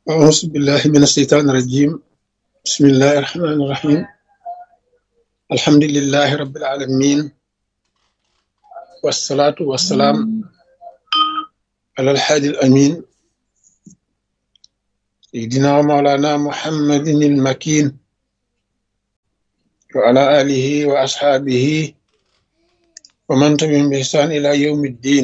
أعوذ بالله من الشيطان الرجيم. بسم الله الرحمن الرحيم. الحمد لله رب العالمين، والصلاة والسلام على الحادي الأمين سيدنا ومولانا محمد المكين وعلى آله وأصحابه ومن تبعهم بإحسان إلى يوم الدين.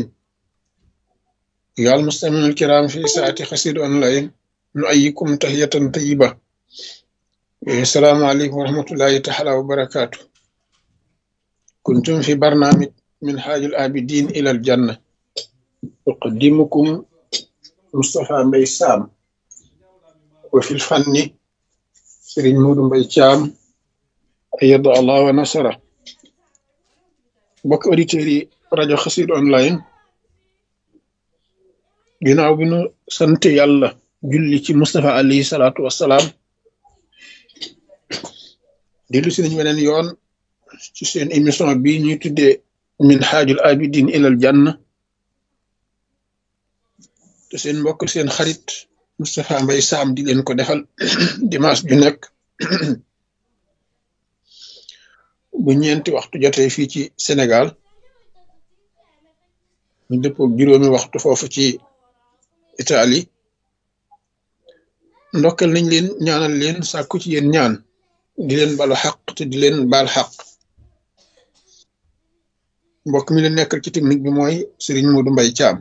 يا المستمعين الكرام في ساعة قصير أونلاين، نؤيكم تحية طيبة. السلام عليكم ورحمة الله تعالى وبركاته. كنتم في برنامج من حاج الآبدين إلى الجنة، أقدمكم مصطفى مبي سام، وفي الفن سيرين مودو مبي شام أيد الله ونصره. بك أوديتيري راديو خسير أونلاين، ginnaaw bi nu sant yàlla julli ci Mustafa alayhi salaatu wassalaam, dellu si nañ weneen yoon ci seen émission bi ñuy tuddee min xaajul abidin ilal janna, te seen mbokk seen xarit Moustapha Mbaye Sam di leen ko defal dimanche ju nekk bu ñeenti waxtu jotee fii ci Sénégal, ñu dëppoo juróomi waxtu foofu ci Italie. ndokkal nañ leen, ñaanal leen, sàkku ci yéen ñaan, di leen balu xaq te di leen baal xaq. mbokk mi leen nekkal ci technique bi mooy Serigne Modou Mbaye Thiam.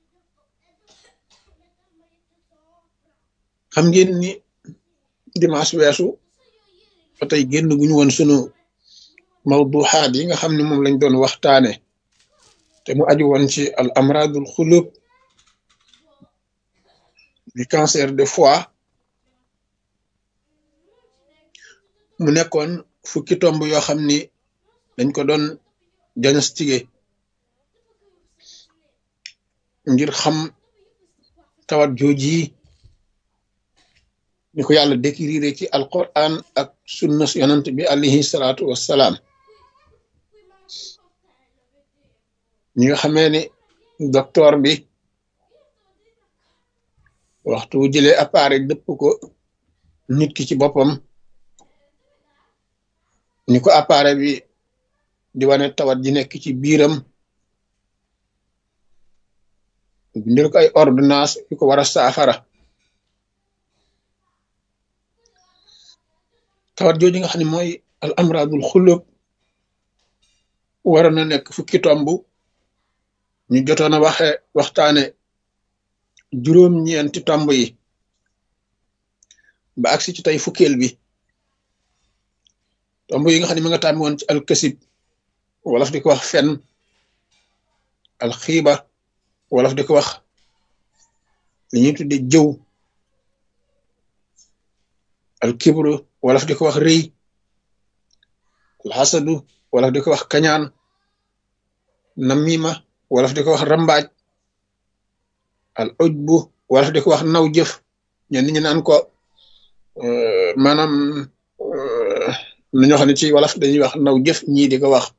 xam ngeen ni dimanche weesu ba tey génn guñu woon sunu mawduxaat yi nga xam ne moom lañ doon waxtaane, te mu aju woon ci al amradul xulub di cancer de foie. mu nekkoon fukki tomb yoo xam ni dañ ko doon diagnostiqué ngir xam tawat jooji ni ko yàlla décrire ci alquran ak sunna yonant bi alayhi salaatu wassalaam. ñi nga xamee ni docteur bi waxtu wu jëlee appareil dëpp ko nit ki ci boppam, ni ko appareil bi di wane tawat ji nekk ci biiram, bindal ko ay ordonnance yu ko war a saafara. tawat jooju nga xam ne mooy al amradul xulub waroon na nekk fukki tomb, ñu jotoon a waxtaane juróom-ñeenti tomb yi ba agsi ci tey fukkeel bi. tomb yi nga xam ne ma nga tàmmi woon ci alkasib, wolof di ko wax fen; alxiiba, wolof di ko wax li ñuy tudde jëw; alkibru, wolof di ko wax rëy; alxasadu, wolof di ko wax kañaan; namima, wolof di ko wax rambaaj; al ujbu, wolof di ko wax naw jëf. ñenn ñi naan ko maanaam ñoo xam ne ci wolof dañuy wax naw jëf, ñii di ko wax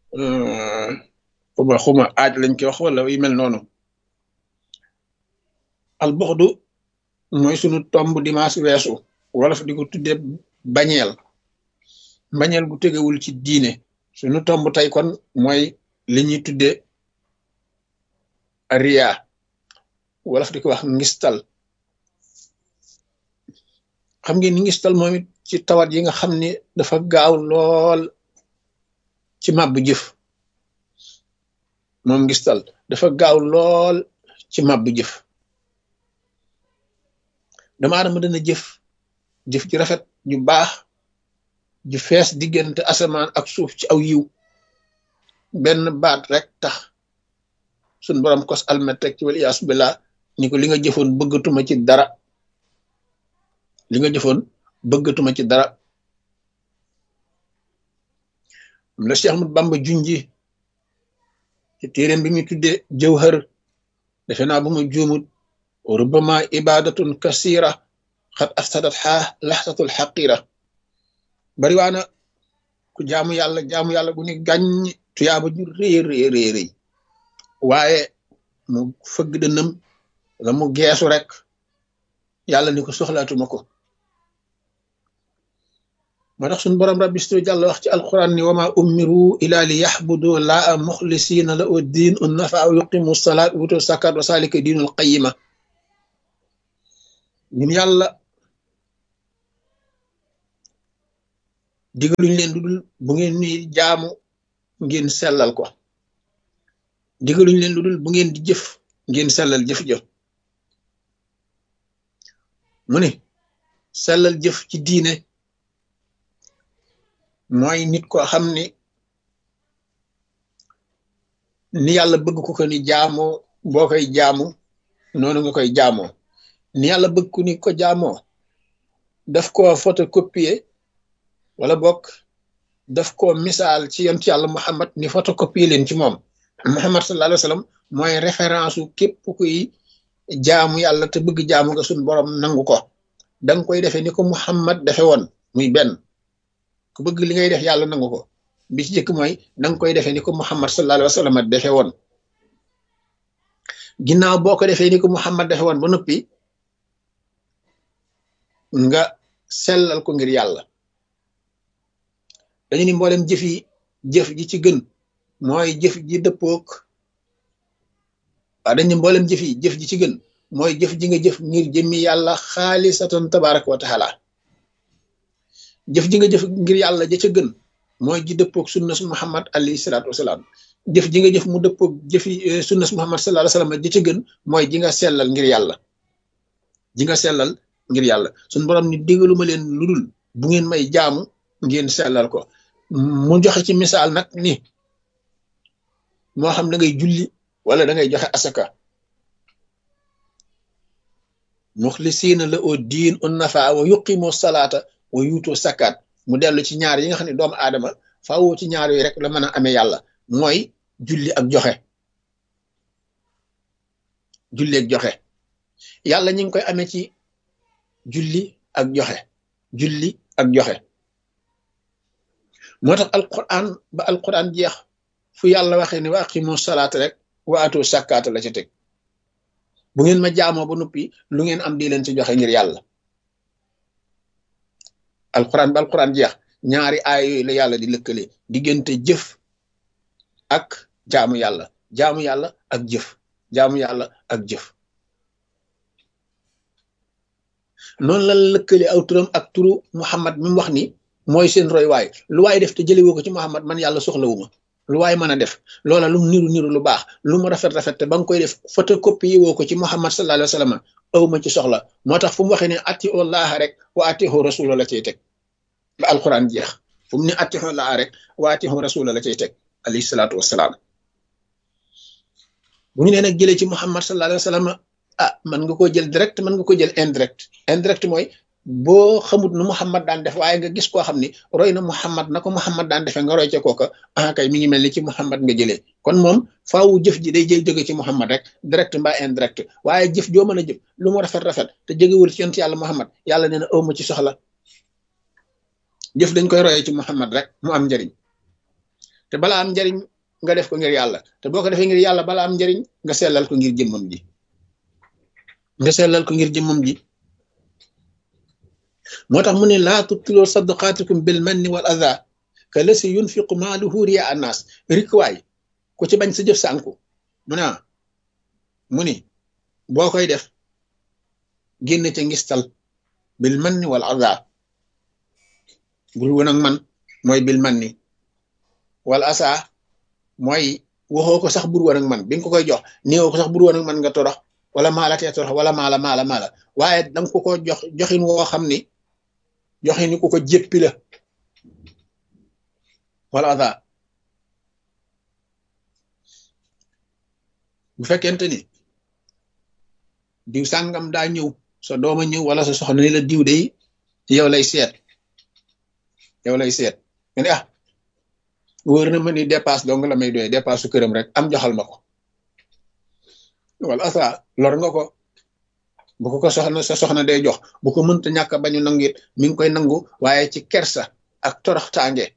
xuma aaj lañ koy wax wala yu mel noonu. al buxdu mooy sunu tomb dimanche weesu, wolof di ko tudde bañeel, bañeel gu tegewul ci diine. sunu tomb tey kon mooy li ñuy tudde riya, wolof di ko wax ngistal. xam ngeen ni ngistal moom it ci tawat yi nga xam ni dafa gaaw lool ci màbb jëf. moom ngistal dafa gaaw lool ci màbb jëf. dama adama dana jëf ji rafet, ju baax, ju fees diggante asamaan ak suuf ci aw yiw, benn baat rek tax sun borom kos almet rek ci wal iyaasu billah ni ko li nga jëfoon bëggatuma ci dara, li nga jëfoon bëggatuma ci dara. la Cheikh Ahmad Bamba junji ci téeréem bi muy tuddee jawhar, defe naa bu ma juumut, rubbama ibadatun kasira xat afsadat laxsatul xaqira. bari waana ku jaamu yàlla gu ni gàññ tuyaaba ju rëy rëy rëy, waaye mu fëgg dënam la mu geesu rek yàlla ni ko soxlaatuma ko moo tax suñu borom rabbi stu jàlla wax ci alquran ni wama umiru ila li yaxbudu laa muxlisina la u diin un nafa aw yuqimu salaat wutu sakat wa salika diinul qayima ñun yàlla digaluñ leen lu dul bu ngeen ni jaamu ngeen sellal ko digaluñ leen lu dul bu ngeen di jëf ngeen sellal jëf jëf mu ne sellal jëf ci diine mooy nit ko xam ni yàlla bëgg ko ni jaamoo boo koy jaamu noonu nga koy jaamoo ni yàlla bëgg ku ni ko jaamoo daf ko photocopier wala bokk daf ko misaal ci yonent yàlla Muhammad ni photocopier leen ci moom Muhammad sallallahu alayhi wa sallam mooy référence u képp kuy jaamu yàlla te bëgg jaamu nga suñ borom nangu ko danga koy defee ni ko Muhammad defe woon muy benn ku bëgg li ngay def yàlla nangu ko bi ci jëkk mooy danga koy defee ni ko Muhammad sallallahu alayhi wa sallam defe woon ginnaaw boo ko defee ni ko Muhammad defe woon ba noppi nga sellal ko ngir yàlla dañu ni mboolem jëf ji ci gën mooy jëf ji dëppook dañu ni mboolem jëf ji ci gën mooy jëf ji nga jëf ngir jëmmi yàlla xaalisatan tabaraka wa taala jëf ji nga jëf ngir yàlla ja ca gën mooy ji dëppook sunna su Muhammad alayhi salaatu wasalaam jëf ji nga jëf mu dëppook jëfi sunna su Muhammad sallallahu alayhi wasallam ja ca gën mooy ji nga sellal ngir yàlla ji nga sellal ngir yàlla suñ borom ni digaluma leen lu dul bu ngeen may jaamu ngeen sellal ko mu joxe ci misaal nag ni moo xam da ngay julli wala da ngay joxe asaka muxlisiina la oo diin un nafa wa yuqimu salaata wa yuutu sakkaat mu dellu ci ñaar yi nga xam ne doomu aadama faaw ci ñaar yooyu rek la mën a amee yàlla mooy julli ak joxe julli ak joxe yàlla ñu ngi koy amee ci julli ak joxe julli ak joxe moo tax alquran ba alquran jeex fu yàlla waxee ne wa aqimu salaata rek wa atu sakkaata la ca teg bu ngeen ma jaamoo ba noppi lu ngeen am di leen ci joxe ngir yàlla alquran ba alquran jeex ñaari aay yooyu la yàlla di lëkkale diggante jëf ak jaamu yàlla ak jëf jaamu yàlla ak jëf noonu la lëkkale aw turam ak turu Muhammad mi mu wax ni mooy seen roy waay lu waay def te jëlewoo ko ci Muhammad man yàlla soxlawuma lu waay mën a def loola lu niru lu baax lu mu rafet te ba nga koy def photocopie woo ko ci Muhammad sallallahu alayhi wa sallam awma ci soxla moo tax fu mu waxee ne ati Allah rek wa atihu rasula la cay teg ba alquran jeex fu mu ne atihu Allah rek wa atihu rasula la cay teg alayhi salaatu wassalaam bu ñu nee nag jëlee ci Muhammad sallallahu alayhi wa sallam mën nga koo jël direct mën nga ko jël indirect mooy boo xamut nu Muhammad daan def waaye nga gis koo xam ni roy na Muhammad na ko Muhammad daan defee nga roy ca kooka kay mi ngi mel ni ci Muhammad nga jëlee kon moom faawu jëf ji day jóge ci Muhammad rek direct mbaa indirect waaye jëf joo mën a jëf lu mu rafet te jógewul ci yonent yàlla Muhammad yàlla nee na awma ci soxla jëf dañ koy royee ci Muhammad rek mu am njariñ te balaa am njariñ nga def ko ngir yàlla te boo ko defee ngir yàlla balaa am njariñ nga sellal ko ngir jëmmam ji moo tax mu ne laa tubtilu sadaqaatikum bil manni wal adha ka lasi yunfiqu maaluhu riya annaas rikwaay ku ci bañ sa jëf sànku mu ni boo koy def génn ca ngistal bil manni wal adha bul woon ak man mooy bil manni wal asa mooy waxoo ko sax bur woon ak man bi nga ko koy jox néewoo ko sax bur woon ak man nga torox wala maalatee torox wala maala waaye danga ko jox joxin woo xam ni joxe ni ku ko jéppi la wala ada bu fekkente ni diw sàngam daa ñëw sa dooma ñëw wala sa soxna ni la diw day yow lay seet nga ne wóor na ma ni dépasse dong la may doy dépasse su këram rek am joxal ma ko wala asa lor nga ko bu ko sa soxna day jox bu ko mënta ñàkk bañu nangit mi ngi koy nangu waaye ci kersa ak toroxtaange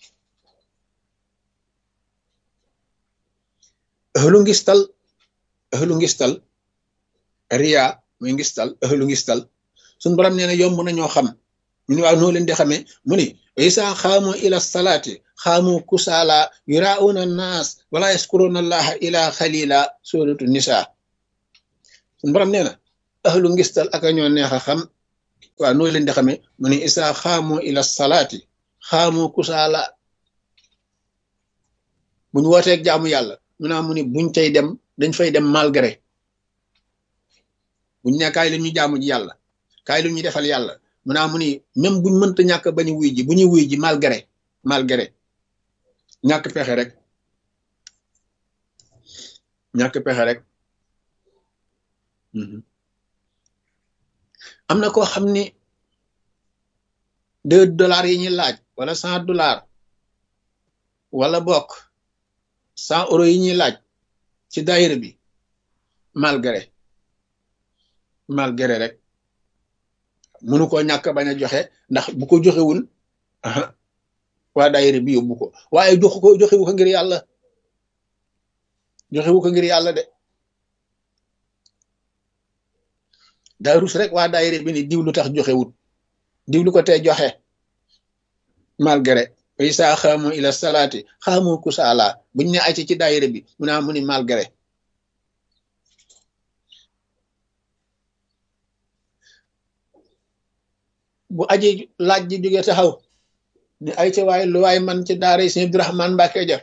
ëxlu ngistal ahlu ngistal riya muy ngistal ahlu ngistal suñ borom nee na yomb nañoo xam ñu ne waaw noo leen di xamee mu ni isa xaamu ila salaati xaamu kusaala yurauna naas wala yaskuruna allaha ila xalila suratu nisa suñ borom nee na ahlu ngistal ak ñoo neex a xam waaw noo leen di xamee mu ni isa xaamu ila salaati xaamu kusaala buñ wooteeg jaamu yàlla mu ni buñ tey dem dañ fay dem malgré buñ ne kaay lu ñu jaamu ji yàlla kaay lu ñu defal yàlla mu ni même buñ mënta ñàkk bañu wuy ji bu ñu wuy ji malgré ñàkk pexe rek am na koo xam ni $2 yi ñuy laaj wala $100 wala bokk €100 yi ñuy laaj ci daayira bi malgré rek mënu koo ñàkk bañ a joxe ndax bu ko joxewul waa daayira bi yóbbu ko waaye joxewu ko ngir yàlla de daa rus rek waa daayira bi ni diw lu tax joxewut diw lu ko tee joxe malgré isa xaamu ila salaati xaamu kusaala buñ ne acci ci daayira bi mu ni malgré bu aji laaj ji jóge taxaw ni ay ca waay lu waay man ci daara yi sëñ Abdourahmane Mbàkke ja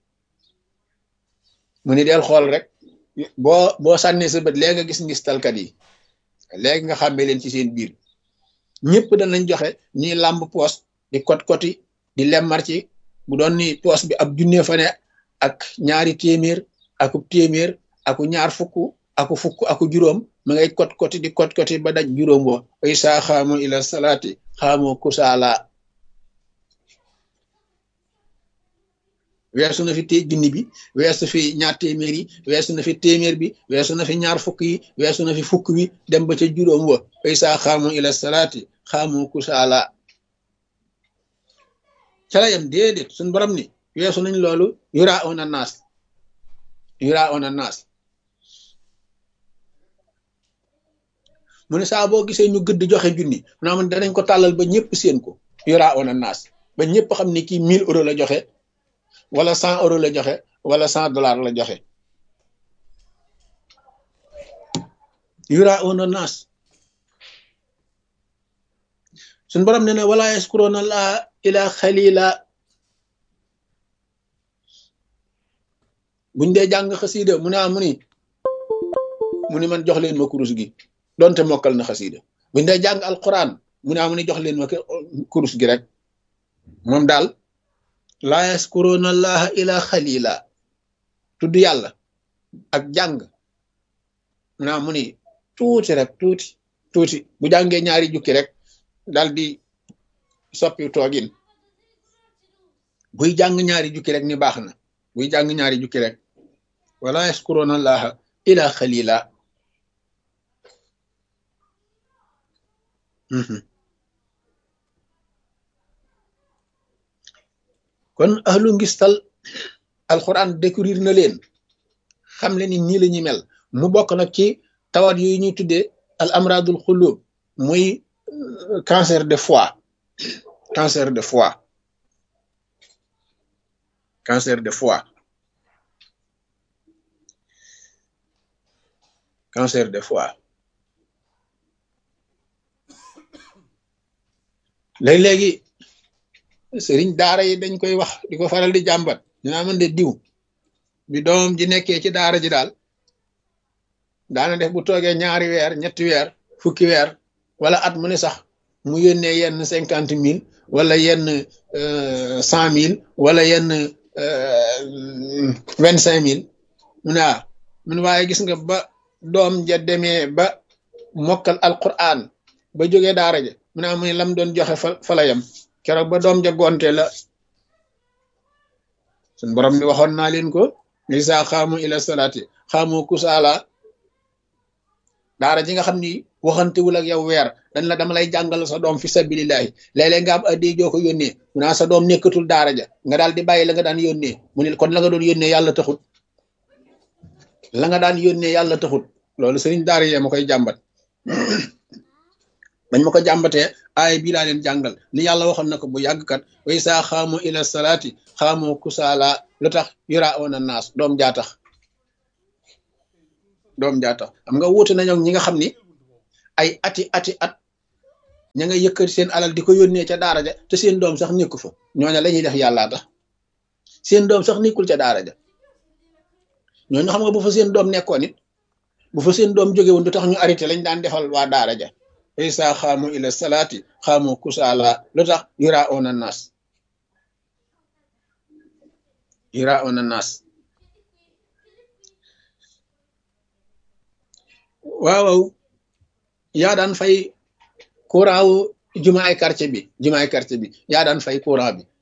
mu ni del xool rek boo sànnee sa bët léegi nga gis ngistalkat yi léegi nga xàmmee leen ci seen biir ñëpp danañ joxe ñi làmb poos di kot-koti di lemmar ci bu doon ni poos bi ab junne fa ne ak ñaari téeméer akub téeméer aku ñaar fukk aku juróom ma ngay kot-koti di kot-koti ba daj juróom wo ay saa xaamu ila salaati xaamu kusaala weesu na fi junni bi weesu fi ñaar téeméer yi weesu na fi téeméer bi weesu na fi ñaar fukk yi weesu na fi fukk wi dem ba ca juróom wa ay saa xaamu ila salaati xaamu kusaala ca la yam déedéet suñ borom ni weesu nañ loolu yurauna naas mu ne saa boo gisee ñu gëdd joxe junni mun danañ ko tàllal ba ñëpp seen ko yurauna naas ba ñëpp xam ne kii €1000 la joxe wala €100 la joxe wala $100 la joxe yurauna naas suñ borom ne na wala yaskuruna la ila xalila buñ dee jàng xasiida mu ni man jox leen ma kurus gi donte mokkal na xasiida buñ dee jàng alquran mu ni jox leen ma kurus gi rek moom daal laa yaskuruna allaha ila xalila tudd yàlla ak jàng mu ni tuuti rek tuuti bu jàngee ñaari jukki rek dal di soppi toogin buy jàng ñaari jukki rek ni baax na buy jàng ñaari jukki rek wala yaskuruna allaha ila xalila kon ahlu ngistal alquran découvrir na leen xam le ni nii la ñuy mel mu bokk nag ci tawat yooyu ñuy tuddee al amradul xulub muy cancer de foie cancer de foie léegi sëriñ daara yi dañ koy wax di ko faral di jàmbat dinaa mën de diw bi doom ji nekkee ci daara ji daal daana def bu toogee ñaari weer ñetti weer fukki weer wala at mu ne sax mu yónnee yenn 50,000 wala yenn 100,000 wala yenn 25,000 mun waaye gis nga ba doom ja demee ba mokkal alquran ba jógee daara ja mu ne lam doon joxe fa la yam keroog ba doom ja gonte la sun borom ni waxoon naa leen ko isa xaamu ila salaati xaamu kusaala daara ji nga xam ni waxantewul ak yow weer dañ la dama lay jàngal sa doom fi sabilillahi léeg-léeg nga am addi joo ko yónnee mu naa sa doom nekkatul daara ja nga daal di bàyyi la nga daan yónnee mu ne kon la nga doon yónnee yàlla taxut la nga daan yónnee yàlla taxut loolu sëriñ daara yee ma koy jàmbat bañ ma ko jàmbatee aay bii laa leen jàngal ni yàlla waxoon na ko bu yàgg kat way saa xaamu ila salaati xaamoo kusaala lu tax yura oon a naas doom jaa tax xam nga wuute nañu ñi nga xam ni ay ati at ña nga yëkkati seen alal di ko yónnee ca daara ja te seen doom sax nekku fa ñooña la ñuy def yàllaa tax seen doom sax nekkul ca daara ja ñooñu xam nga bu fa seen doom nekkoon it bu fa seen doom jóge woon du tax ñu arrêté lañ daan defal waa daara ja isa xaamu ila salaati xaamu kusaala lu tax yura oon a naas waaw yaa daan fay courant wu jumaay quartier bi yaa daan fay courant bi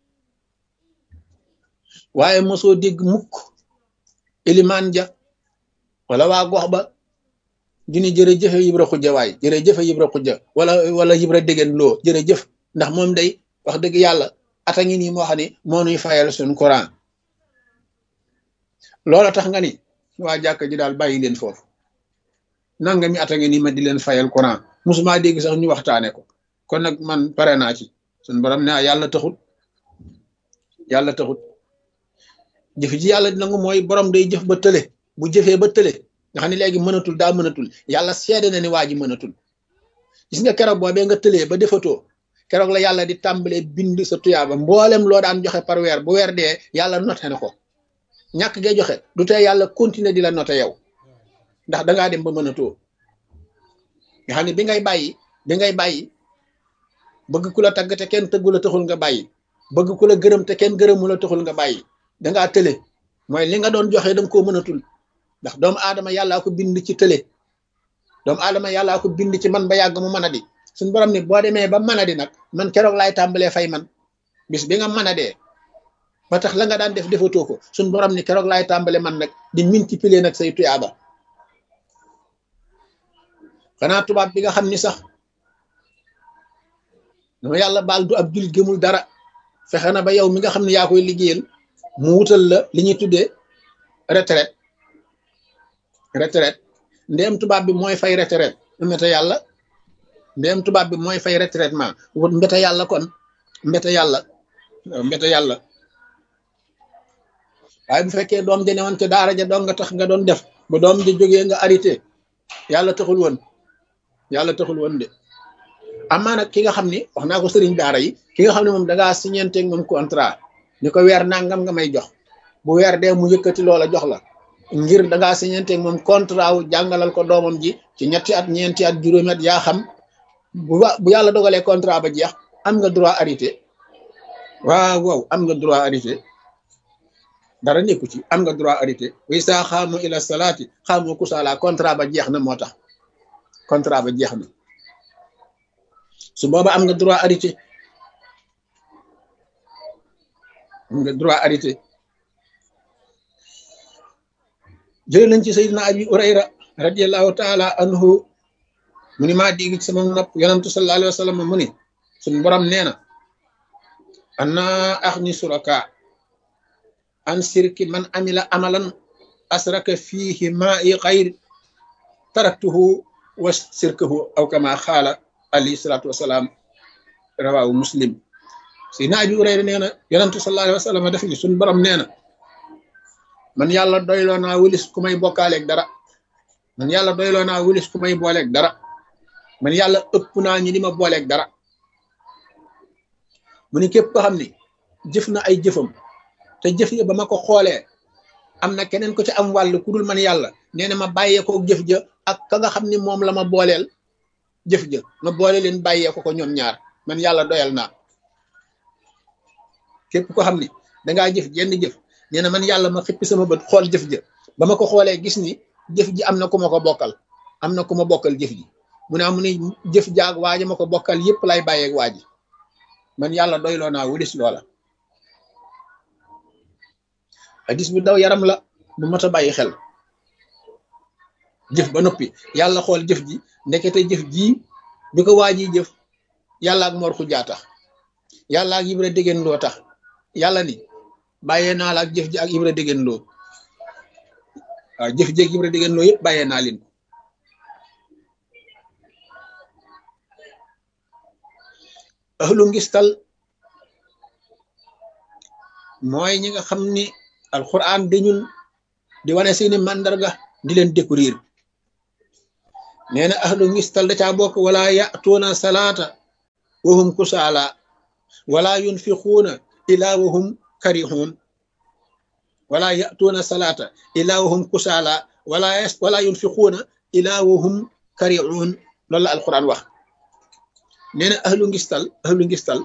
waaye mosoo dégg mukk ilimaan ja wala waa gox ba dina jërëjëfe Ibra Xujja waay jërëjëfe Ibra Xujja wala Ibra Dégeen Loo jërëjëf ndax moom day wax dëgg yàlla ata ngi nii moo xam ne moo nuy fayal suñ courant loola tax nga ni waa jàkk ji daal bàyyi leen foofu nanga mi ata ngi nii ma di leen fayal courant musuma dégg sax ñu waxtaane ko kon nag man pare naa ci suñ borom ne yàlla taxut jëf ji yàlla nangu mooy borom day jëf ba tële bu jëfee ba tële nga xam ne léegi mënatul daa mënatul yàlla seede na ni waa ji mënatul gis nga keroog boobee nga tëlee ba defatoo keroog la yàlla di tàmbalee bind sa tuyaaba mboolem loo daan joxe par weer bu weer dee yàlla noté na ko ñàkk ngay joxe du tey yàlla continuer di la noté yow ndax dangaa dem ba mënatoo nga xam ne bi ngay bàyyi bëgg ku la tagg te kenn tëggu la taxul nga bàyyi bëgg ku la gërëm te kenn gërëmu la taxul nga bàyyi dangaa tële mooy li nga doon joxe danga koo mënatul ndax doomu aadama yàllaa ko bind ci tële doomu aadama yàllaa ko bind ci man ba yàgg mu mën a di suñu borom ni boo demee ba mën a di nag man keroog laay tàmbalee fay man bis bi nga mën a dee ba tax la nga daan def defatoo ko suñu borom ni keroog laay tàmbale man nag di multiplier nag say tuyaaba xanaa tubaab bi nga xam ni sax dama yàlla baal du ab jullit gëmul dara fexe na ba yow mi nga xam ne yaa koy liggéeyal mu wutal la li ñuy tuddee retraite ndéem tubaab bi mooy fay retraite mbete yàlla ndéem tubaab bi mooy fay retraitement wut mbete yàlla kon mbete yàlla waaye bu fekkee doom ja ne woon te daara ja doon nga tax nga doon def ba doom ja jógee nga arrêté yàlla taxul woon de amaa nag ki nga xam ni wax naa ko sëriñ daara yi ki nga xam ne moom dangaa signanteeg moom contrat ni ko weer nangam nga may jox bu weer dee mu yëkkati loola jox la ngir dangaa signanteeg moom contrat wu jàngalal ko doomam ji ci ñetti at ñeenti at juróomi at yaa xam bu yàlla dogalee contrat ba jeex am nga droit arrêté waaw am nga droit arrêté dara nekku ci am nga droit arrêté way saa xaamu ila salaati xaamu kusaala contrat ba jeex na moo tax contrat ba jeex na su booba am nga droit arrêté jële nañ ci sayyidina abi urayra radiyallahu taala anhu mu ni maa dégg ci sama nopp yonantu sallallahu alayhi wa sallam mu ni suñu borom nee na ana axni suraka an sirki man amila amalan asraka fihi ma'i xayr taraktuhu wa sirkahu aw kama xaala alayhi salaatu wasalaam rawaawu muslim sayyidina abi urayra nee na yonantu sallallahu alayhi wa sallam def ni suñu borom nee na man yàlla doyloo naa wulis ku may bokkaaleeg dara man yàlla doyloo naa wulis ku may booleeg dara man yàlla ëpp naa ñi di ma booleeg dara mu ni képp ko xam ni jëf na ay jëfam te jëf ya ba ma ko xoolee am na keneen ko ci am wàll ku dul man yàlla nee na ma bàyyee ko jëf ja ak ka nga xam ni moom la ma booleel jëf ja ma boole leen bàyyee ko ñoom ñaar man yàlla doyal naa képp ko xam ni dangaa jëf jenn jëf nee na man yàlla ma xippi sama bët xool jëf ja ba ma ko xoolee gis ni jëf ji am na ku ma ko bokkal am na ku ma bokkal jëf ji mu ne amu ni jëf jaag waaja ma ko bokkal yépp lay bàyyeeg waaji man yàlla doyloo naa wulis loola hadis bu daw yaram la bu mat a bàyyi xel jëf ba noppi yàlla xool jëf ji ndekete jëf ji bi ko waaji jëf yàlla ak Mor Xujja tax yàlla ak Ibra Dégeen Loo tax yàlla ni bàyyee naa la ak jëf ji ak Ibra Dégeen Loo waaw jëf jéeg Ibra Degen Lo yëpp bàyyee naa leen ko ahlu ngistal mooy ñi nga xam ni alquran dañul di wane seeni màndarga di leen découvrir nee na ahlu ngistal da caa bokk wala ya'tuuna salaata wahum kusaala wala yunfiquuna ila wahum karihun wala ya'tuuna salaata ila wahum kusaala wala yunfiquuna ila wahum karihun loolu la alquran wax nee na ahlu ngistal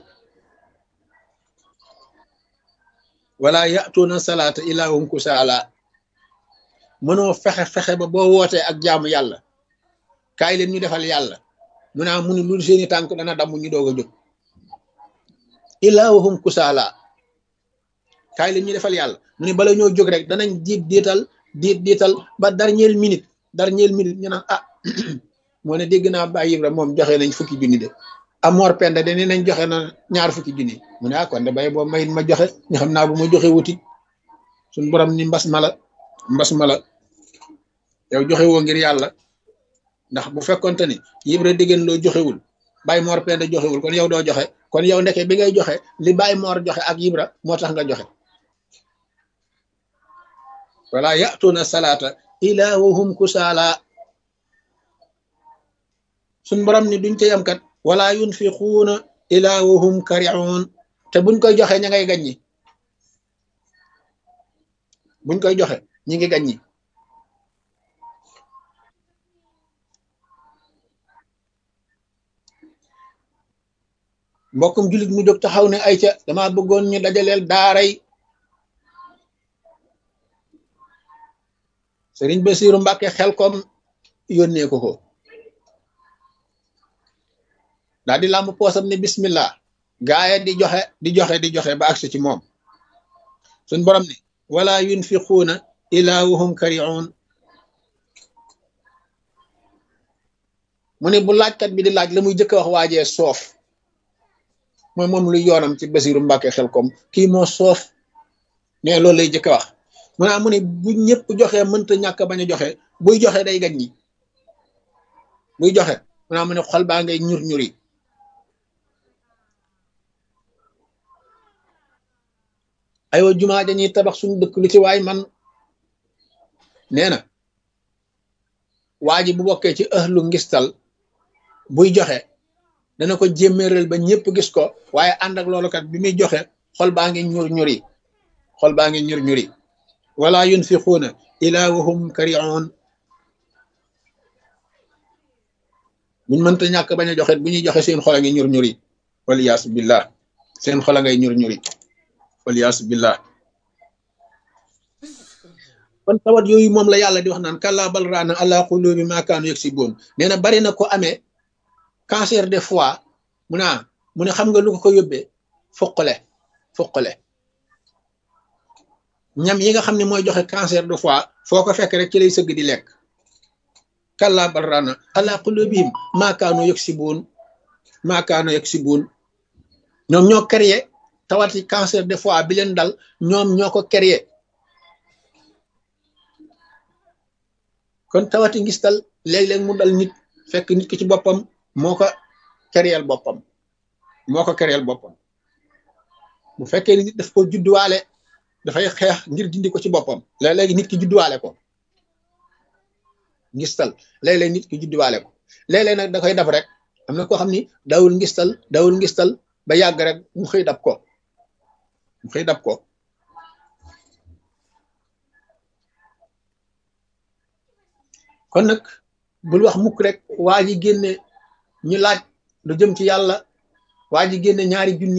wala ya'tuuna salaata ila wahum kusaala mënoo fexe ba boo wootee ak jaamu yàlla kaay leen ñu defal yàlla mu naa mu ni lu seeni tànk dana damm ñu doog a jóg illaa wahum kusaala kaay leen ñu defal yàlla mu ni bala ñoo jóg rek danañ diital ba dernière minute ñu naan ah moo ne dégg naa Baay Ibra moom joxe nañ fukki junni de Amor Penda de nee nañ joxe na ñaar fukki junni mu ne ah kon de bay boo mayit ma joxe ñu xam naa bu ma joxe wuti suñ borom ni mbas mala yow joxe woo ngir yàlla ndax bu fekkonte ni Ibra Degen Lo joxewul Baay Mor Penda joxewul kon yow doo joxe kon yow ndeke bi ngay joxe li Baay Mor joxe ak Ibra moo tax nga joxe wala ya'tuuna salaata ila wahum kusaala suñ borom ni duñ ca yam kat wala yunfiquuna ila wahum karihun te buñ koy joxe ña ngay gaññi buñ koy joxe ñi ngi gaññi mbokkum jullit mu jóg taxaw ne ay ca dama bëggoon ñu dajaleel daaray Sëriñ Basiiru Mbàkke Xelkom yónnee ko daal di làmb poosam ne bismillah gaaya di joxe ba agsi ci moom suñ borom ne wala yunfiquuna ila wahum karihun mu ne bu laajkat bi di laaj la muy jëkk wax waajee soof mooy moom luy yoonam ci Basiiru Mbàkke Xelkom kii moo soof ne loolu lay jëkk wax mu ne bu ñëpp joxe mënta ñàkk bañ a joxe buy joxe day gañ ñi buy joxe mu ne xol baa ngay ñuri aywa jumaa dañuy tabax suñu dëkk lu ci waay man nee na waa ji bu bokkee ci ahlu ngistal buy joxe dana ko jémméeral ba ñëpp gis ko waaye ànd ak loolu kat bi muy joxe xol baa ngi ñuri wala yunfiquuna ila wahum karihun buñ mënta ñàkk bañ a joxe bu ñuy joxe seen xol a ngi ñuri waliyaasu billah seen xol a ngay ñuri waliyaasu billah kon tawat yooyu moom la yàlla di wax naan kallaa bal raana ala qulubi ma kaanu yaksibuun nee na bari na ko amee cancer de foie mu ne xam nga lu ko yóbbee fuqale ñam yi nga xam ne mooy joxe cancer de foie foo ko fekk rek ci lay sëgg di lekk kallaa bal raana ala qulubihim ma kaanu yaksibuun ñoom ñoo créé tawati cancer de foie bi leen dal ñoom ñoo ko créé kon tawati ngistal léeg-léeg mu dal nit fekk nit ki ci boppam moo ko créel boppam bu fekkee nit daf ko judduwaale dafay xeex ngir dindi ko ci boppam léeg-léeg nit ki judduwaale ko ngistal léeg-léeg nit ki judduwaale ko léeg-léeg nag da koy dab rek am na koo xam ni dawul ngistal ba yàgg rek mu xëy dab ko kon nag bul wax mukk rek waa ji génne ñu laaj lu jëm ci yàlla waa ji génne ñaari junni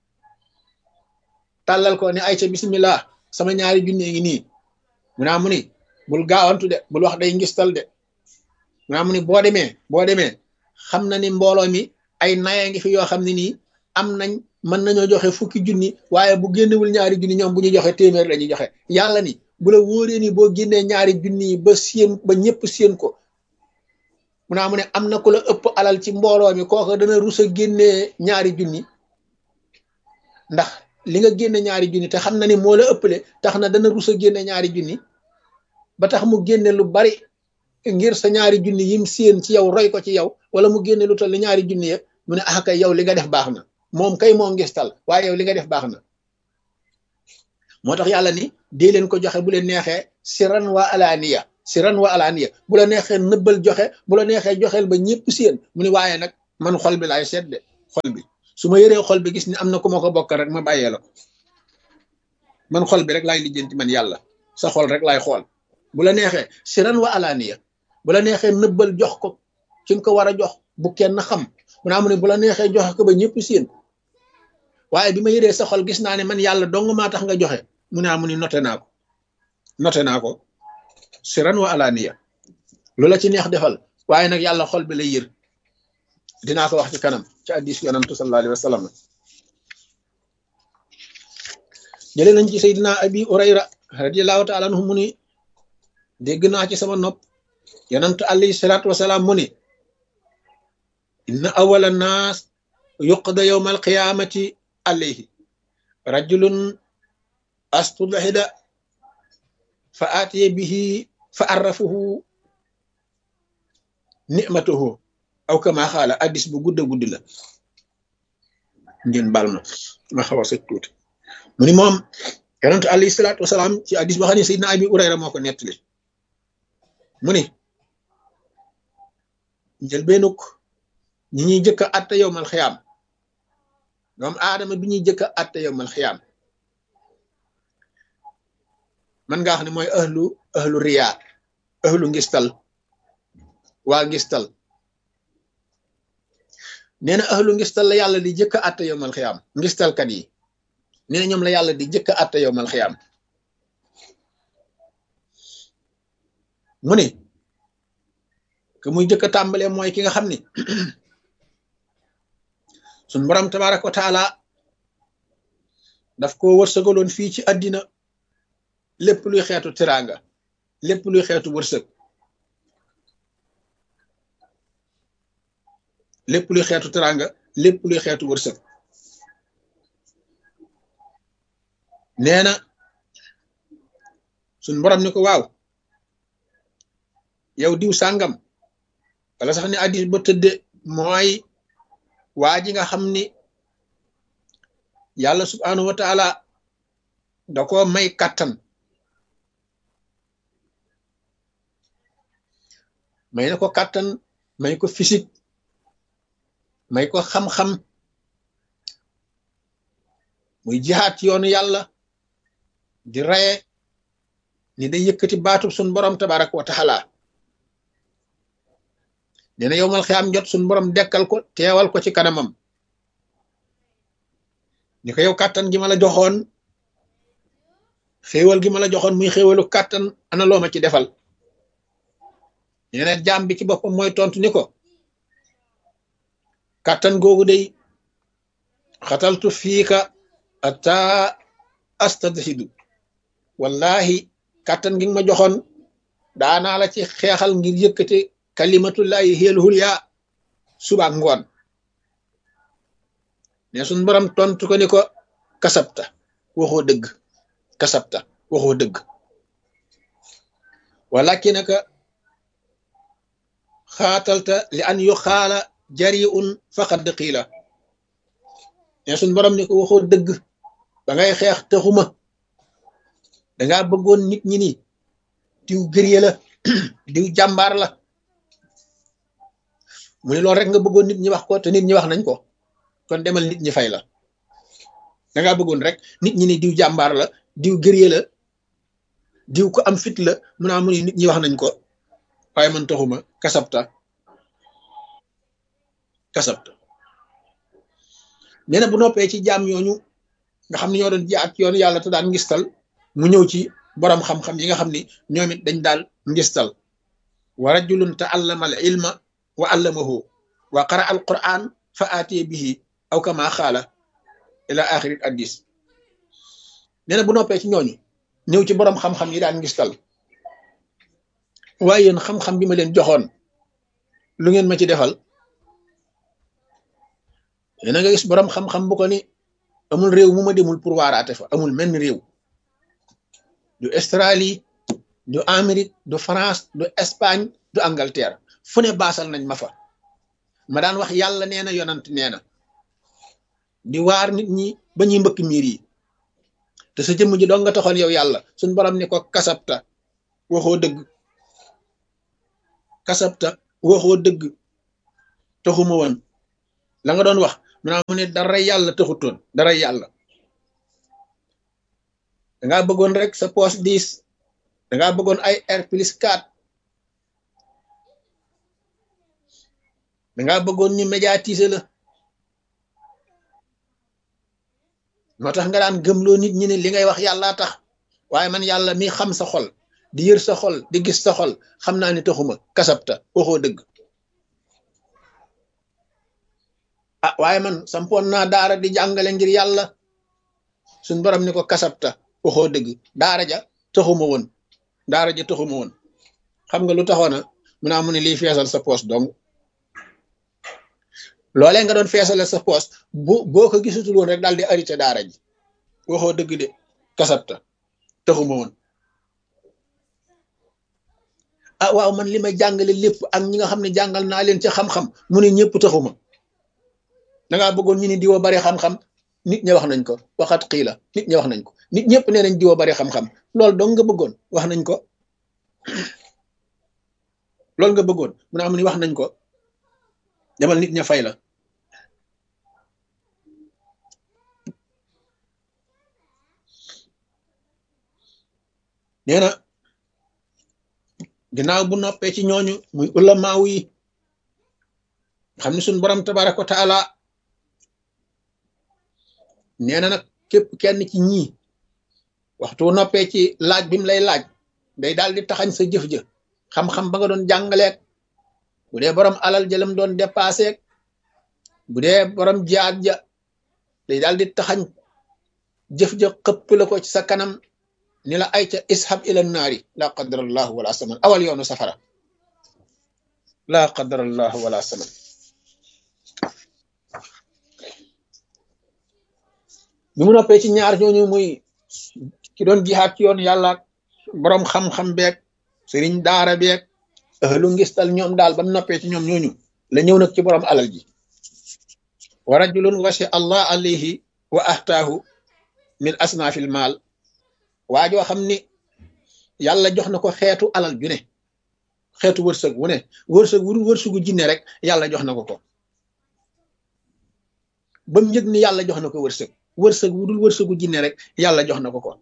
tàllal ko ne ay ca bismillah sama ñaari junni ngi nii mu ni bul gaawantu de bul wax day ngistal de mu ni boo demee xam na ni mbooloo mi ay naya ngi fi yoo xam ne nii am nañ mën nañoo joxe fukki junni waaye bu génnewul ñaari junni ñoom bu ñu joxe téeméer la ñuy joxe yàlla ni bu la wóoree ni boo génnee ñaari junni yi ba ñëpp séen ko mu ne am na ku la ëpp alal ci mbooloo mi kooku dana rus a génnee ñaari junni ndax li nga génne ñaari junni te xam na ni moo la ëppale tax na dana rus a génne ñaari junni ba tax mu génne lu bari ngir sa ñaari junni yim séen ci yow roy ko ci yow, wala mu génne lu toll ni ñaari junni ya mu ne ah kay yow li nga def baax na, moom kay moo ngistal waaye yow li nga def baax na. moo tax yàlla ni dee leen ko joxe bu leen neexee siran wa alaaniya, siran wa alaaniya, bu la neexee nëbbal joxe, bu la neexee joxeel ba ñëpp séen. mu ni waaye nag man xol bi laay seet de, xol bi su ma yëree xol bi gis ni am na ku ma ko bokk rek ma bàyyee la ko. man xol bi rek laay lijjanti man yàlla, sa xol rek laay xool. bu la neexee siran wa alaaniya, bu la neexee nëbbal jox ko ki nga ko war a jox bu kenn xam. mu naa mu ne bu la neexee joxe ko ba ñëpp séen, waaye bi ma yëree sa xol gis naa ne man yàlla dong maa tax nga joxe. mu naa mu ni noté naa ko siran wa alaaniya, lu la ci neex defal, waaye nag yàlla xol bi lay yër. dinaa ko wax ci kanam ci hadiis yonantu sallallahu alayhi wa sallam. jële nañ ci Seydina Abi Hurayra radiyallahu taala anhu mu ni dégg naa ci sama nopp yonantu alayhi salaatu wasalaam mu ni inna awwala naas yuqda yawma alqiyamati alayhi rajulun astudhida fa aatiya bihi fa arrafahu ni'matuhu aw kama xaala. addis bu gudda guddi la, ngeen baal ma xaw a sëj tuuti. mu ni moom yonentu alayhi salaatu wasalaam ci addis boo xam ne Seydina Abi Hurayra moo ko nettali. mu ni njëlbeenuk ñi ñuy jëkk a atte yowmal xiyaam, doomu aadama bi ñuy jëkk a atte yowmal xiyaam, man nga xam ne mooy ahlu riyaa, ahlu ngistal, waa ngistal. nee na ahlu ngistal la yàlla di jëkk a atte yowmal xiyaam. ngistalkat yi nee na ñoom la yàlla di jëkk a atte yowmal xiyaam. mu ni que muy jëkk a tàmbalee mooy ki nga xam ni suñ borom tabaraka wa taala daf ko wërsëgaloon fii ci àddina lépp luy xeetu teraanga, lépp luy xeetu wërsëg, lépp luy xeetu teraanga, lépp luy xeetu wërsëg. nee na suñ borom ni ko waaw yow diw sàngam, wala sax ni addis ba tëdde mooy waa ji nga xam ni yàlla subhanahu wa taala da ko may kàttan, may na ko kàttan, may ko physique, may ko xam-xam, muy jihaat ci yoonu yàlla di raye ni day yëkkati baatub sun borom tabaraka wa taala. nee na yowmal xiyaam jot sun borom dekkal ko, teewal ko ci kanamam ni ko yow kàttan gi ma la joxoon, xéewal gi ma la joxoon muy xéewalu kàttan, ana loo ma ci defal. nee na jaam bi ci boppam mooy tontu ni ko kàttan googu day xataltu fiika ata astadhidu, wallahi kàttan gi nga ma joxoon daanaa la ci xeexal ngir yëkkate kalimatullahi hiyal hulya suba ak ngoon. ne suñ borom tontu ko ni ko kasabta, waxoo dëgg, kasabta, waxoo dëgg, walakinaka xaatalta li an yuxaala jariun faqad qiila. ne suñ borom ni ko waxoo dëgg, ba ngay xeex taxuma, dangaa bëggoon nit ñi ni diw gërye la diw jàmbaar la. mu ne loolu rek nga bëggoon nit ñi wax ko, te nit ñi wax nañ ko, kon demal nit ñi fay la. dangaa bëggoon rek nit ñi ni diw jàmbaar la, diw gërye la, diw ko am fit la. mu naa mu ni nit ñi wax nañ ko, waaye man taxuma. kasabta. nee na bu noppee ci jaam ñooñu nga xam ne ñoo doon jaat yoonu yàlla te daan ngistal, mu ñëw ci borom xam-xam yi nga xam ni ñoom it dañ daal ngistal. wa rajulun ta'allama al ilma wa allamahu wa qara al quran fa aatiya bihi aw kama xaala ila axiri addis. nee na bu noppee ci ñooñu ñëw ci borom xam-xam yi daan ngistal, waaye yéen xam-xam bi ma leen joxoon lu ngeen ma ci defal. nee na nga gis borom xam-xam bu ko ni amul réew mu ma demul pour waaraate fa, amul menn réew, du Australie du Amérique du France du Espagne du Angleterre fu ne baasal nañ ma fa ma daan wax yàlla nee na yonant nee na di waar nit ñi ba ñuy mbëkk miir yi te sa jëmm ji doo nga taxoon yow yàlla suñ borom ni ko kasabta waxoo dëgg kasabta waxoo dëgg taxuma woon la nga doon wax mu ne dara yàlla taxutoon dara yàlla dangaa bëggoon rek sa poche 10 dangaa bëggoon ay R+4 dangaa bëggoon ñu médiatiser la moo tax nga daan gëmloo nit ñi ne li ngay wax yàllaa tax waaye man yàlla mi xam sa xol di yër sa xol di gis sa xol xam naa ne taxuma kasabta waxoo dëgg ah waaye man sampoon naa daara di jàngale ngir yàlla suñ borom ni ko kasabta waxoo dëgg daara ja taxuma woon daara ja taxuma woon xam nga lu taxoona mu ne liy feesal sa poos dong loolee nga doon feesale sa poos boo ko gisutul woon rek daal di arrêté daara ji waxoo dëgg de kasabta taxuma woon ah waaw man li may jàngale lépp ak ñi nga xam ne jàngal naa leen ci xam-xam mu ne ñëpp taxuma dangaa bëggoon ñu ni diwa bari xam-xam nit ñi wax nañ ko waxat xii la nit ñi wax nañ ko nit ñëpp nee nañ diwa bari xam-xam loolu dong nga bëggoon wax nañ ko loolu nga bëggoon mu ni wax nañ ko demal nit ña fay la nee na ginnaaw bu noppee ci ñooñu muy ulamaaw yi xam ne suñ borom tabaraka wa taala nee na nag képp kenn ci ñii waxtu noppee ci laaj bi mu lay laaj day daal di taxañ sa jëf ja xam-xam ba nga doon jàngaleek bu dee borom alal jëlam doon dépassé bu dee borom jaat ja day daal di taxañ jëf ja xëpp la ko ci sa kanam ni la ay ca ishab ila naari la qadarallahu wala saman awal yoonu safara la qadarallahu wala saman bi mu noppee ci ñaar ñooñu muy ki doon jihaat ci yoon yàlla borom xam-xam beeg sëriñ daara beeg ahlu ngistal ñoom daal ba mu noppee ci ñoom ñooñu la ñëw nag ci borom alal ji wa rajulun wasi allah alayhi wa ahtaahu min asnaafil maal waajoo xam ni yàlla jox na ko xeetu alal ju ne xeetu wërsëg wu ne wërsëgu jinne rek yàlla jox na ko ba mu yëg ni yàlla jox na ko wërsëg wu dul wërsëgu jinne rek yàlla jox na ko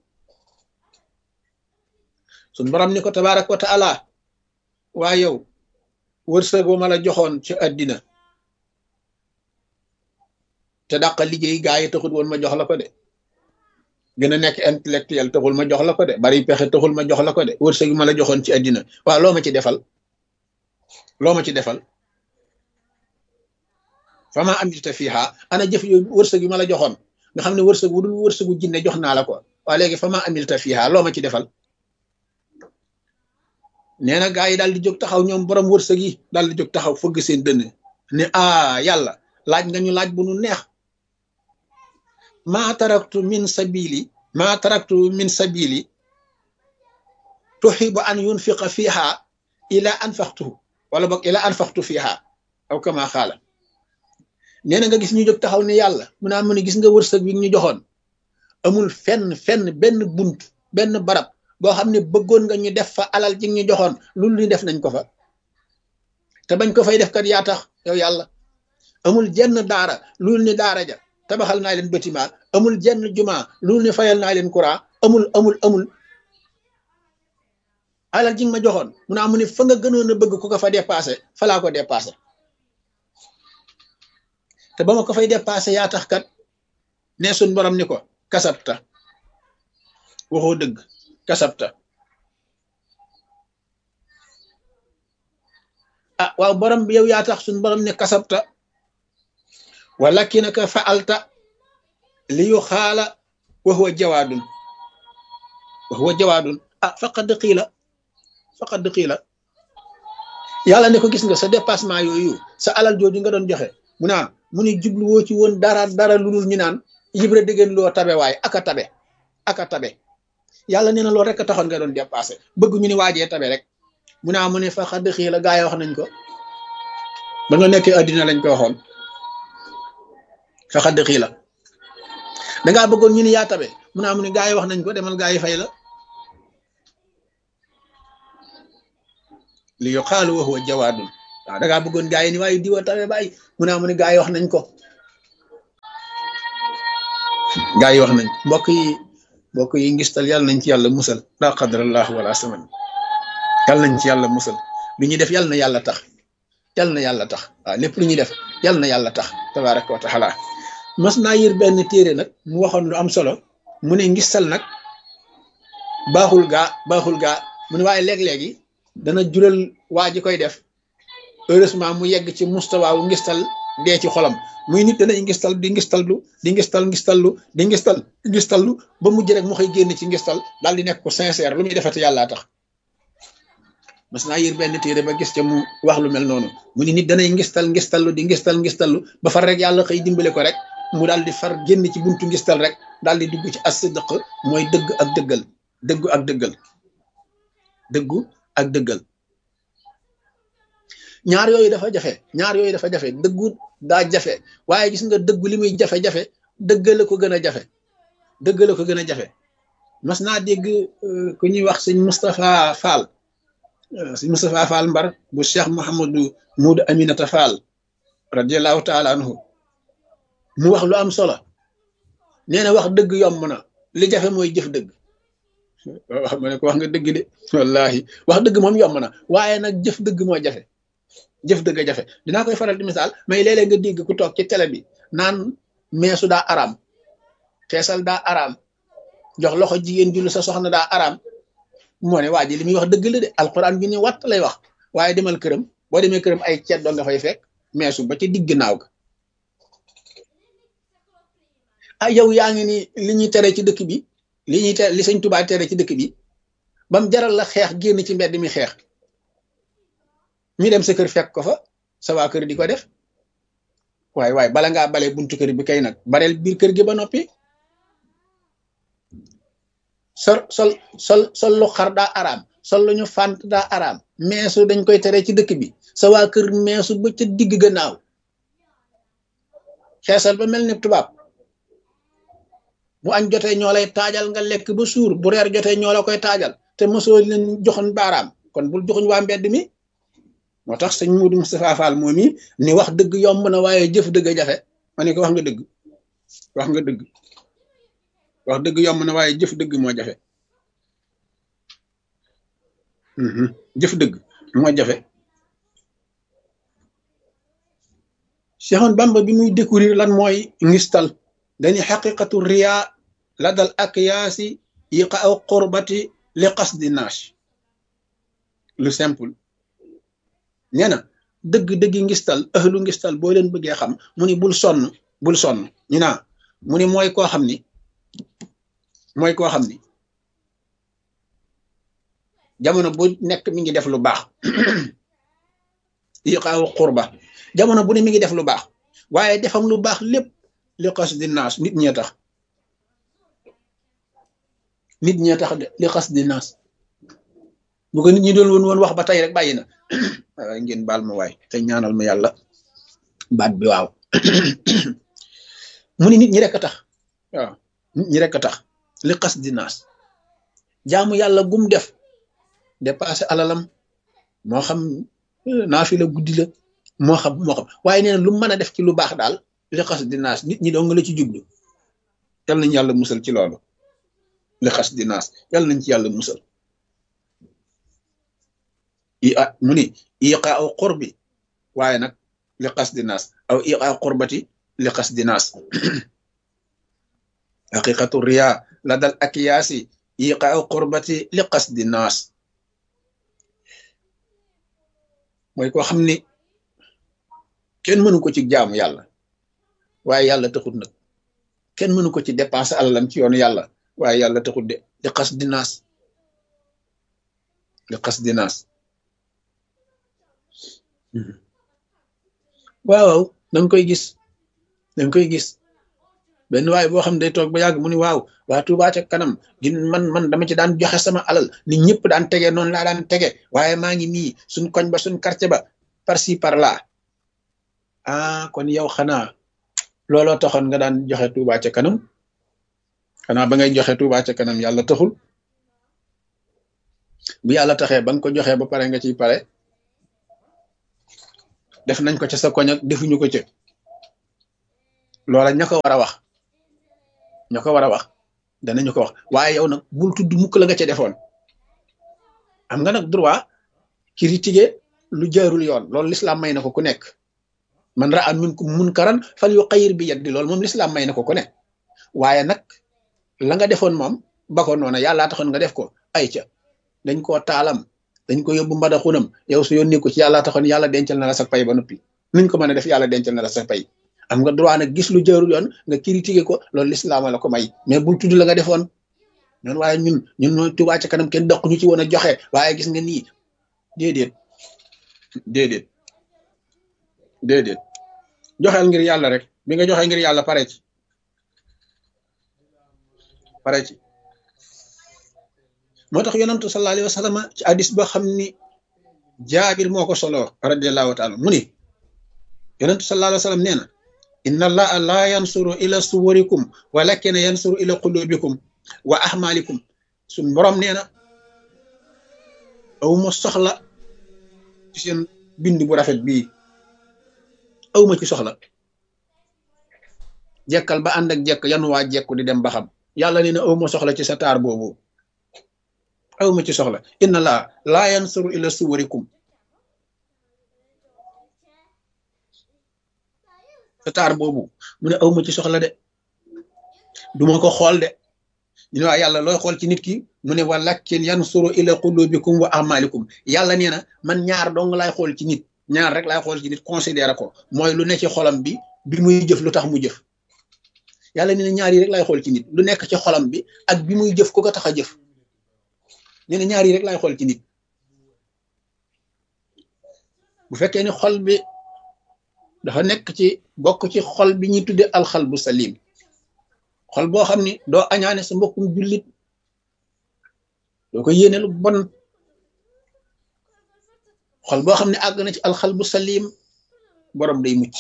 sun borom ni ko tabarak wa taala waa yow wërsëg wa ma la joxoon ci àddina te dàqa liggéey gaa yi taxul woon ma jox la ko de gën a nekk intellectuel taxul ma jox la ko de bari pexe taxul ma jox la ko de wërsëg yu ma la joxoon ci àddina waaw loo ma ci defal fama amilta fiha ana jëf yooyu wërsëg yu ma la joxoon nga xam ne wërsëg wu dul wërsëgu jinne jox naa la ko waa léegi fama amilta fiha loo ma ci defal nee na gaa yi daal di jóg taxaw ñoom borom wërsëg yi daal di jóg taxaw fëgg seen dënn ne yàlla laaj nga ñu laaj bu nu neex ma taraktu min sabili tuhibu an yunfiqa fiha ila anfaqtuhu wala boog ila anfaqtu fiha aw kama xaala nee na nga gis ñu jóg taxaw ne yàlla mu ne gis nga wërsëg bi ñu joxoon amul fenn benn bunt benn barab boo xam ne bëggoon nga ñu def fa alal ji ñu joxoon loolu ñu def nañ ko fa te bañ ko fay def kat yaa tax yow yàlla amul jenn daara loolu ni daara ja tabaxal naa leen bâtiment amul jenn juma loolu ni fayal naa leen courant amul alal ji nga ma joxoon mu ne fa nga gënoon a bëgg ku ko fa dépassé fa laa ko dépassé te ba ma ko fay dépassé yaa tax kat ne suñ borom ni ko kasabta waxoo dëgg kasabta waaw borom bi yow yaa tax suñ borom ne kasabta walakinaka fa'alta li yu xaala wa huwa jawaadun faqad qiila yàlla ne ko gis nga sa dépassement yooyu sa alal jooju nga doon joxe mu ne jubluwoo ci woon dara lu dul ñu naan Ibra dégeen loo tabe waaye aka tabe yàlla nee na loolu rek a taxoon nga doon dépassé bëgg ñu ni waajee tabe rek mu naa mu ne fa xadd xii la gaa yi wax nañ ko ba nga nekkee addina lañ ko waxoon fa xadd xii la dangaa bëggoon ñu ni yaa tabe mu naa mu ne gaa yi wax nañ ko demal gaa yi fay la li yuqaalu wa huwa jawaadun waaw dangaa bëggoon gaa yi ni waaye diwa tabe bàyyi mu naa mu ne gaa yi wax nañ ko gaa yi wax nañ mbokk yi ngistal yàlla nañ ci yàlla musal laa qadrallahu wala saman yàlla nañ ci yàlla musal lu ñuy def yàlla na yàlla tax yàlla na yàlla tax waaw lépp lu ñuy def yàlla na yàlla tax tabaraka wa taala mas naa yër benn téere nag mu waxoon lu am solo mu ne ngistal nag baaxul gaa mu ne waaye léeg-léegi dana jural waa ji koy def heureusement mu yegg ci mustawaawu ngistal dee ci xolam muy nit danay ngistal di ngistallu ba mujj rek mu xëy génn ci ngistal daal di nekk ko sincère lu muy defati yàllaa tax mas naa yër benn téere ba gis ca mu wax lu mel noonu mu ni nit danay ngistallu ba far rek yàlla xëy dimbale ko rek mu daal di far génn ci buntu ngistal rek daal di dugg ci as-sidq mooy dëgg ak dëggal ñaar yooyu dafa jafe dëggu daa jafe waaye gis nga dëggu li muy jafe-jafe dëggale ko gën a jafe mas naa dégg ku ñuy wax sëñ Moustapha Fall Mbar bu Cheikh Mouhamadou Moudou Aminata Fall radiallahu taala anhu mu wax lu am solo nee na wax dëgg yomb na li jafe mooy jëf dëgg wax ma ne ko wax nga dëgg de wallahi wax dëgg moom yomb na waaye nag jëf dëgg moo jafe dinaa koy faral di misaal mais léeg-léeg nga dégg ku toog ci télé bi naan meesu daa araam xeesal daa araam jox loxo jigéen jullu sa soxna daa araam moo ne waa ji li muy wax dëgg la de alxuraan bi ni watt lay wax waaye demal këram boo demee këram ay ceet doo nga fay fekk meesu ba ci digg naaw ga yow yaa ngi ni li ñuy tere ci dëkk bi li sëñ Tuubaa tere ci dëkk bi bam jaral la xeex génn ci mbedd mi xeex ñu dem sa kër fekk ko fa sa waa kër di ko def waaye bala ngaa bale buntu kër bi kay nag bareel biir kër gi ba noppi sol lu xar daa araam sol lu ñu fànt daa araam meesu dañ koy tere ci dëkk bi sa waa kër meesu ba ca digg gannaaw xeesal ba mel ni tubaab bu añ jotee ñoo lay taajal nga lekk ba suur bu reer jotee ñoo la koy taajal te mosoo leen joxoon baaraam kon bul joxuñ waa mbedd mi moo tax sëñ Modou Moustapha Fall moom yi ni wax dëgg yomb na waaye jëf dëgg a jafe ma ne ko wax nga dëgg yomb na waaye jëf dëgg moo jafe jëf dëgg moo jafe Cheikhoun Bamba bi muy découvrir lan mooy ngistal dañuy xaqiqatu riya la dal akyaasi yiqa aw qurbati li qasdi naas lu simple nee na dëgg ngistal ahlu ngistal boo leen bëggee xam mu ni bul sonn ñu naa mu ni mooy koo xam ni jamono bu nekk mi ngi def lu baax yiqa aw qurba jamono bu ne mi ngi def lu baax waaye defam lu baax lépp li qasdi naas nit ñee tax de li qasdi naas bu ko nit ñi doon woon wax ba tey rek bàyyi na waaye ngeen baal ma waay te ñaanal ma yàlla baat bi waaw mu ni nit ñi rek a tax waaw nit ñi rek a tax li qasdi naas jaamu yàlla gum def dépassé alalam moo xam naafila guddi la moo xam waaye nee na lu mën a def ci lu baax daal li qasdi naas nit ñi dong la ci jublu yal nañ yàlla musal ci loolu li qasdi naas yal nañ ci yàlla musal mu ni iqa aw qurbi waaye nag li qasdi naas aw iqa qurbati li qasdi naas haqiqatu riya la dal akyaasi iqa aw qurbati li qasdi naas mooy koo xam ni kenn mënu ko ci jaamu yàlla waaye yàlla taxut nag kenn mënu ko ci dépenser alalam ci yoonu yàlla waaye yàlla taxut de li qasdi naas waaw danga koy gis benn waay boo xam ne day toog ba yàgg mu ni waaw waa Touba ca kanam man dama ci daan joxe sama alal ni ñëpp daan tege noonu laa daan tege waaye maa ngi nii suñ koñ ba suñ quartier ba par ci par là ah kon yow xanaa looloo taxoon nga daan joxe Touba ca kanam xanaa ba ngay joxe Touba ca kanam yàlla taxul bu yàlla taxee ba nga ko joxee ba pare nga ciy pare def nañ ko ca sa koñ ak defuñu ko ca loola ña ko war a wax ña ko war a wax danañu ko wax waaye yow nag bul tudd mukk la nga ca defoon am nga nag droit critiquer lu jaarul yoon loolu l'islam may na ko ku nekk man ra'a minkum munkaran falyughayyir bi yadi loolu moom l'islam may na ko ku nekk waaye nag la nga defoon moom ba ko noona yàllaa taxoon nga def ko ay ca dañ koo taalam dañ ko yóbbu mbadaxunam yow su yónni ko ci yàllaa taxoon yàlla dencal na la sa pay ba noppi nuñ ko mën a def yàlla dencal na la sa pay am nga droit nag gis lu jaarul yoon nga critiquer ko loolu l'islam la ko may mais bul tudd la nga defoon noonu waaye ñun ñooy Touba ca kanam kenn doq ñu ci woon a joxe waaye gis nga nii déedéet joxeel ngir yàlla rek bi nga joxe ngir yàlla pare ci moo tax yonantu sallallahu alayhi wa sallam ci hadis ba xam ni jaabir moo ko solo radiallahu taala mu ni yonantu sallallahu alayhi wa sallam nee na inna allaha la yansuru ila suwarikum walakin yansuru ila qulubikum wa ahmalikum suñ borom nee na awma soxla ci seen bind bu rafet bii awma ci soxla jekkal ba ànd ak jekk yan waa jekku di dem ba xam yàlla nee na awma soxla ci sa taar boobu awma ci soxla inna allaha la yansuru ila suwarikum sa taar boobu mu ne awma ci soxla de duma ko xool de ñu ne waa yàlla looy xool ci nit ki mu ne walakin yansuru ila qulubikum wa amalikum yàlla nee na man ñaar dong laay xool ci nit ñaar rek laay xool ci nit considéré ko mooy lu ne ci xolam bi muy jëf lu tax mu jëf yàlla nee na ñaar yi rek laay xool ci nit lu nekk ci xolam bi ak bi muy jëf ku ko tax a jëf nee na ñaar yi rek laay xool ci nit bu fekkee ni xol bi dafa nekk ci bokk ci xol bi ñuy tudde alxalbu salim xol boo xam ni doo añaane sa mbokkum jullit doo ko yéene lu bon xol boo xam ne àgg na ci alxalbu salim borom day mucc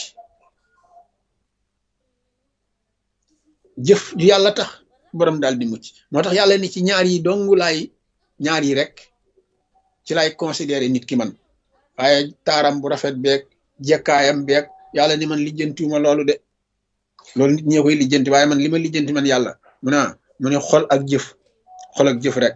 jëf ju yàlla tax borom daal di mucc moo tax yàlla ni ci ñaar yi dongu ñaar yi rek ci lay considéré nit ki man waaye taaram bu rafet beeg jekkaayam beeg yàlla ni man lijjantiwuma loolu de loolu nit ñee koy lijjanti waaye man li ma lijjanti man yàlla mu ne xol ak jëf rek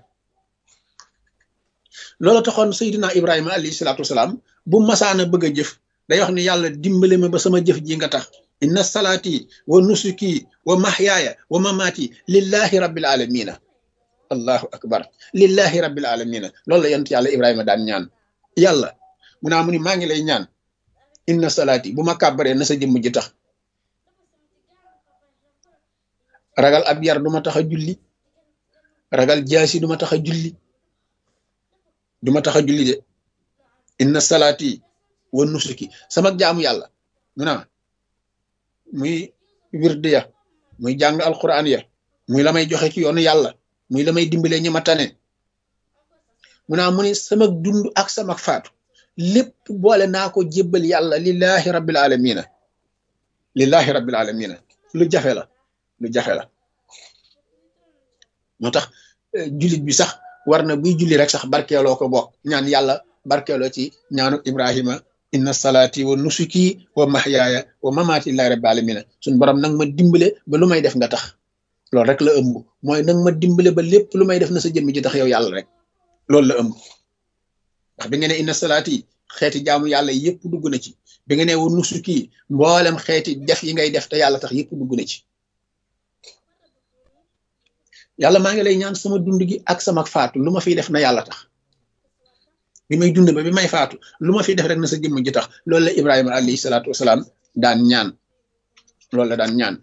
loolu taxoon Seydina Ibrahima alayhi salaatu wasalaam bu masaana bëgg a jëf day wax ni yàlla dimbale ma ba sama jëf ji nga tax inna salaati wa nusuki wa mahyaaya wa mamaati lillahi rabbil alamina allahu akbar lillahi rabbil alamina loolu la yonent yàlla Ibrahima daan ñaan yàlla mu ni maa ngi lay ñaan inna salaati bu ma kàbbaree na sa jëmm ji tax ragal ab yar du ma tax a julli ragal jaasi du ma tax a julli de inna salaati wa nusuki sama jaamu yàlla muy wirde ya muy jàng alquran ya muy la may joxe ci yoonu yàlla muy la may dimbalee ñi ma tane mu ni sama dund ak sama faatu lépp boole naa ko jébbal yàlla lillahi rabbil alamina lu jafe la moo tax jullit bi sax war na buy julli rek sax barkeeloo ko bokk ñaan yàlla barkeeloo ci ñaanu Ibrahima inna salaati wa nusuki wa mahyaaya wa mamaati lillahi rabbil alamina suñ borom nag ma dimbale ba lu may def nga tax loolu rek la ëmb mooy nag ma dimbale ba lépp lu may def na sa jëmmi ji tax yow yàlla rek loolu la ëmb ndax bi nga ne inna salaati xeeti jaamu yàlla yëpp dugg na ci bi nga ne wa nusuki mboolem xeeti def yi ngay def te yàlla tax yëpp dugg na ci yàlla maa ngi lay ñaan sama dund gi ak sama faatu lu ma fiy def na yàlla tax bi may dund ba bi may faatu lu ma fiy def rek na sa jëmm ji tax loolu la Ibrahima alayhi salaatu wasalaam daan ñaan loolu la daan ñaan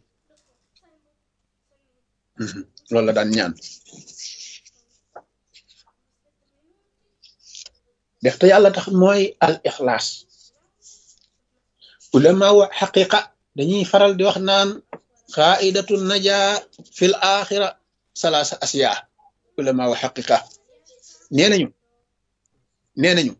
def te yàlla tax mooy al ixlaas ulama wa xaqiqa dañuy faral di wax naan qaidatu najaa fil axira salaasa asiya ulama wa xaqiqa nee nañu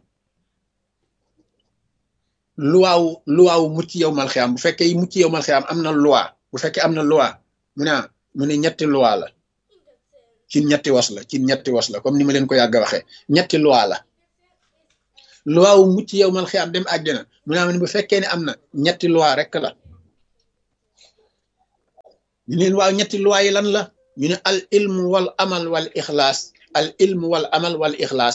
luwaaw mucc yow mal xiyaam bu fekkee mucc yow mal xiyaam am na loi bu fekkee am na loi mu ne ñetti loi la ci ñetti was la comme ni ma leen ko yàgg a waxee ñetti loi la loi wu mucc yow mal xiyaam dem àjjana mu ne bu fekkee ne am na ñetti loi rek la ñu leen waaw ñetti loi yi lan la ñu ne al ilmu wal amal wal ixlaas al ilmu wal amal wal ixlaas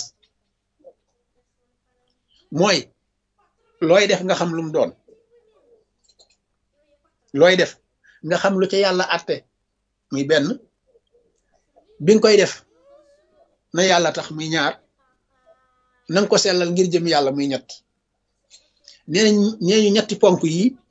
mooy looy def nga xam lu mu doon looy def nga xam lu ca yàlla atte muy benn bi nga koy def na yàlla tax muy ñaar na nga ko sellal ngir jëm yàlla muy ñett nee ñu ñetti ponk yi